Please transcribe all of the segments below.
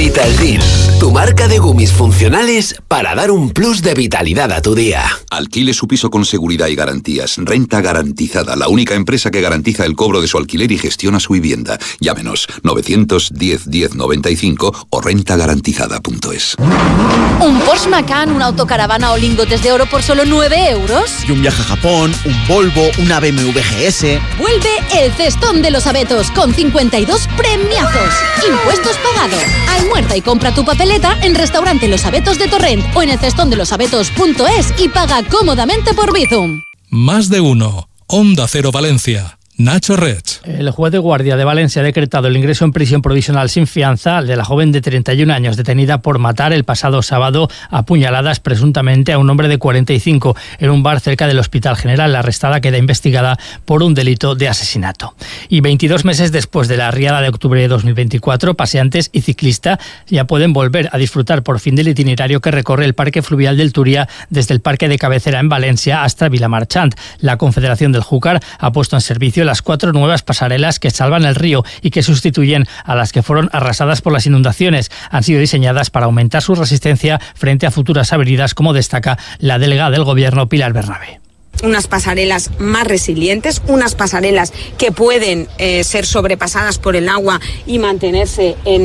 Vitaldin, tu marca de gumis funcionales para dar un plus de vitalidad a tu día. Alquile su piso con seguridad y garantías. Renta Garantizada, la única empresa que garantiza el cobro de su alquiler y gestiona su vivienda. Llámenos 910 10 95 o rentagarantizada.es. ¿Un Porsche Macan, una autocaravana o lingotes de oro por solo 9 euros? Y un viaje a Japón, un Volvo, una BMW GS. Vuelve el Cestón de los Abetos con 52 premiazos. Impuestos pagados. Almuerza y compra tu papeleta en Restaurante Los Abetos de Torrent o en el cestondelosabetos.es y paga cómodamente por Bizum. Más de uno. Onda Cero Valencia. Nacho Rech. El juez de guardia de Valencia ha decretado el ingreso en prisión provisional sin fianza de la joven de 31 años detenida por matar el pasado sábado a puñaladas presuntamente a un hombre de 45 en un bar cerca del Hospital General. La arrestada queda investigada por un delito de asesinato. Y 22 meses después de la riada de octubre de 2024, paseantes y ciclistas ya pueden volver a disfrutar por fin del itinerario que recorre el Parque Fluvial del Turia desde el Parque de Cabecera en Valencia hasta Vilamarchant. La Confederación del Júcar ha puesto en servicio las 4 nuevas pasarelas que salvan el río y que sustituyen a las que fueron arrasadas por las inundaciones. Han sido diseñadas para aumentar su resistencia frente a futuras avenidas, como destaca la delegada del Gobierno, Pilar Bernabé. Unas pasarelas más resilientes, unas pasarelas que pueden ser sobrepasadas por el agua y mantenerse en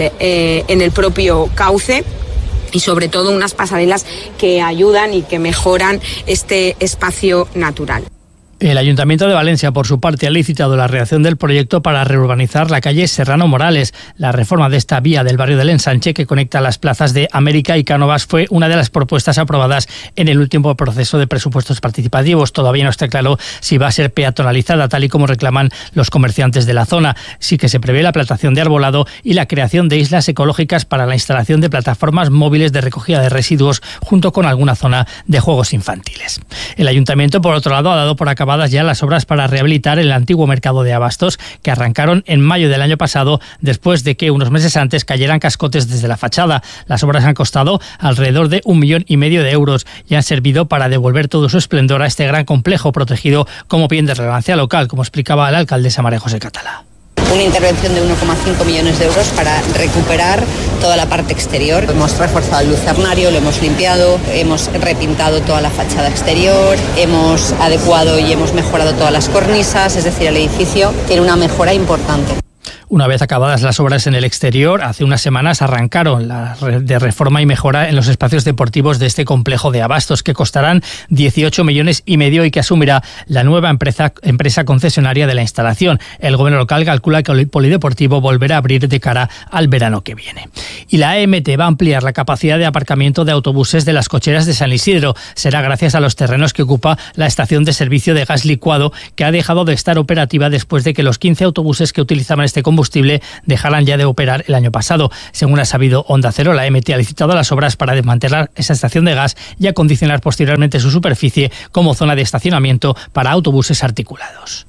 el propio cauce. Y sobre todo unas pasarelas que ayudan y que mejoran este espacio natural. El Ayuntamiento de Valencia, por su parte, ha licitado la redacción del proyecto para reurbanizar la calle Serrano Morales. La reforma de esta vía del barrio del Ensanche, que conecta las plazas de América y Cánovas, fue una de las propuestas aprobadas en el último proceso de presupuestos participativos. Todavía no está claro si va a ser peatonalizada, tal y como reclaman los comerciantes de la zona. Sí que se prevé la plantación de arbolado y la creación de islas ecológicas para la instalación de plataformas móviles de recogida de residuos, junto con alguna zona de juegos infantiles. El Ayuntamiento, por otro lado, ha dado por acabadas ya las obras para rehabilitar el antiguo mercado de abastos, que arrancaron en mayo del año pasado, después de que unos meses antes cayeran cascotes desde la fachada. Las obras han costado alrededor de 1,5 millones de euros y han servido para devolver todo su esplendor a este gran complejo protegido como bien de relevancia local, como explicaba la alcaldesa María José Catalá. Una intervención de 1,5 millones de euros para recuperar toda la parte exterior. Hemos reforzado el lucernario, lo hemos limpiado, hemos repintado toda la fachada exterior, hemos adecuado y hemos mejorado todas las cornisas, es decir, el edificio tiene una mejora importante. Una vez acabadas las obras en el exterior, hace unas semanas arrancaron la de reforma y mejora en los espacios deportivos de este complejo de abastos, que costarán 18,5 millones y que asumirá la nueva empresa concesionaria de la instalación. El gobierno local calcula que el polideportivo volverá a abrir de cara al verano que viene. Y la AMT va a ampliar la capacidad de aparcamiento de autobuses de las cocheras de San Isidro. Será gracias a los terrenos que ocupa la estación de servicio de gas licuado, que ha dejado de estar operativa después de que los 15 autobuses que utilizaban este combustible dejaran ya de operar el año pasado. Según ha sabido Onda Cero, la AMT ha licitado las obras para desmantelar esa estación de gas y acondicionar posteriormente su superficie como zona de estacionamiento para autobuses articulados.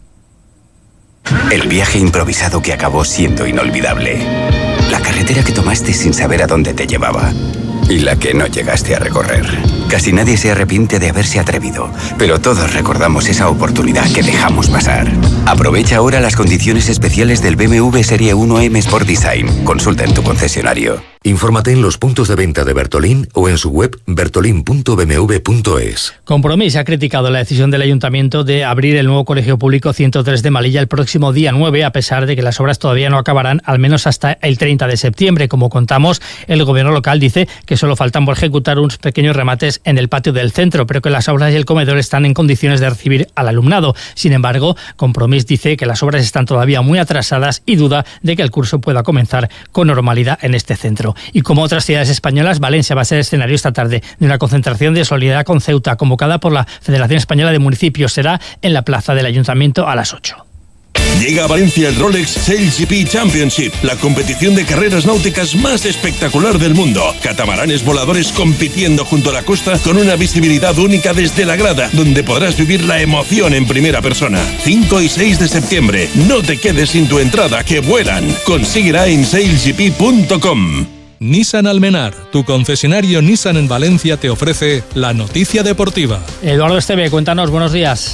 El viaje improvisado que acabó siendo inolvidable. La carretera que tomaste sin saber a dónde te llevaba. Y la que no llegaste a recorrer. Casi nadie se arrepiente de haberse atrevido, pero todos recordamos esa oportunidad que dejamos pasar. Aprovecha ahora las condiciones especiales del BMW Serie 1 M Sport Design. Consulta en tu concesionario. Infórmate en los puntos de venta de Bertolín o en su web bertolin.bmw.es. Compromís ha criticado la decisión del Ayuntamiento de abrir el nuevo Colegio Público 103 de Malilla el próximo día 9, a pesar de que las obras todavía no acabarán, al menos hasta el 30 de septiembre. Como contamos, el gobierno local dice que solo faltan por ejecutar unos pequeños remates en el patio del centro, pero que las aulas y el comedor están en condiciones de recibir al alumnado. Sin embargo, Compromís dice que las obras están todavía muy atrasadas y duda de que el curso pueda comenzar con normalidad en este centro. Y como otras ciudades españolas, Valencia va a ser escenario esta tarde de una concentración de solidaridad con Ceuta, convocada por la Federación Española de Municipios. Será en la plaza del Ayuntamiento a las 8. Llega a Valencia el Rolex SailGP Championship, la competición de carreras náuticas más espectacular del mundo. Catamaranes voladores compitiendo junto a la costa con una visibilidad única desde la grada, donde podrás vivir la emoción en primera persona. 5 y 6 de septiembre. No te quedes sin tu entrada, que vuelan. Consíguela en sailgp.com. Nissan Almenar, tu concesionario Nissan en Valencia, te ofrece la noticia deportiva. Eduardo Esteve, cuéntanos, buenos días.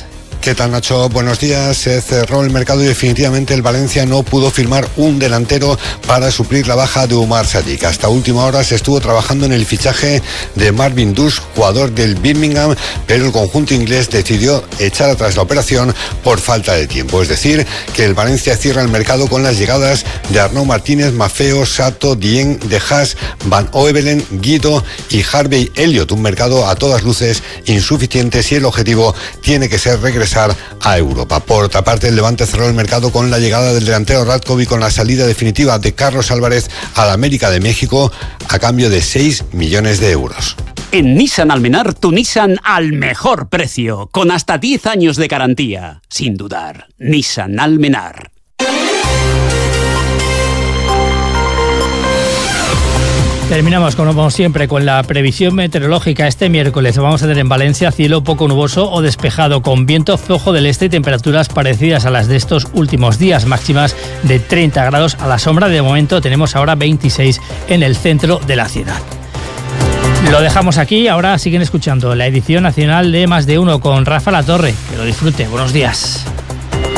¿Qué tal, Nacho? Buenos días. Se cerró el mercado y definitivamente el Valencia no pudo firmar un delantero para suplir la baja de Umar Sadik. Hasta última hora se estuvo trabajando en el fichaje de Marvin Dush, jugador del Birmingham, pero el conjunto inglés decidió echar atrás la operación por falta de tiempo. Es decir, que el Valencia cierra el mercado con las llegadas de Arnaud Martínez, Maffeo, Sato, Dieng, De Haas, Van Oevelen, Guido y Harvey Elliott. Un mercado a todas luces insuficiente si el objetivo tiene que ser regresar a Europa. Por otra parte, el Levante cerró el mercado con la llegada del delantero Radkov y con la salida definitiva de Carlos Álvarez al América de México a cambio de 6 millones de euros. En Nissan Almenar, tu Nissan al mejor precio, con hasta 10 años de garantía. Sin dudar, Nissan Almenar. Terminamos, como siempre, con la previsión meteorológica. Este miércoles vamos a tener en Valencia cielo poco nuboso o despejado, con viento flojo del este y temperaturas parecidas a las de estos últimos días, máximas de 30 grados a la sombra. De momento tenemos ahora 26 en el centro de la ciudad. Lo dejamos aquí, ahora siguen escuchando la edición nacional de Más de Uno con Rafa Latorre. Que lo disfrute, buenos días.